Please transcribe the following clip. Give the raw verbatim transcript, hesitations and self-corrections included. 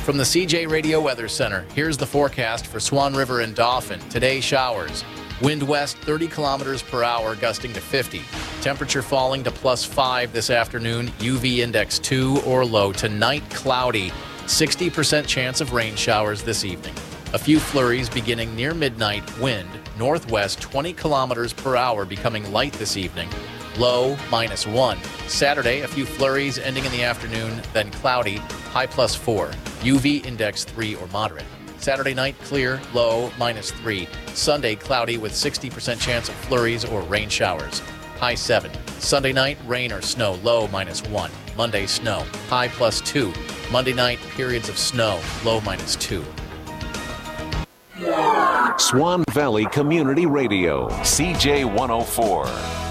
From the C J Radio Weather Center, here's the forecast for Swan River and Dauphin. Today, showers. Wind west thirty kilometers per hour, gusting to fifty. Temperature falling to plus five this afternoon. U V index two or low. Tonight, cloudy. sixty percent chance of rain showers this evening. A few flurries beginning near midnight. Wind northwest twenty kilometers per hour, becoming light this evening. Low minus one. Saturday, a few flurries ending in the afternoon, then cloudy. High plus four. U V index three or moderate. Saturday night, clear, low minus three. Sunday, cloudy with sixty percent chance of flurries or rain showers. High seven. Sunday night, rain or snow, low minus one. Monday, snow, high plus two. Monday night, periods of snow, low minus two. Swan Valley Community Radio, C J one oh four.